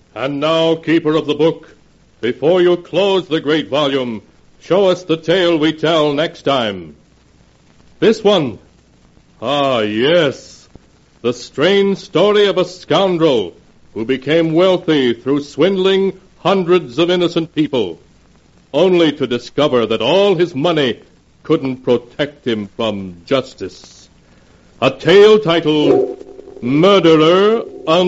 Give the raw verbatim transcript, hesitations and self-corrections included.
And now, keeper of the book, before you close the great volume, show us the tale we tell next time. This one. Ah, yes. The strange story of a scoundrel who became wealthy through swindling hundreds of innocent people, only to discover that all his money couldn't protect him from justice. A tale titled Murderer